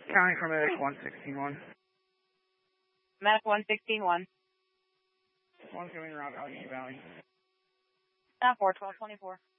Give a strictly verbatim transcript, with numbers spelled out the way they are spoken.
Counting for medic one sixteen one. Medic one sixteen one. One's going around Allegheny Valley. Not four twelve twenty-four.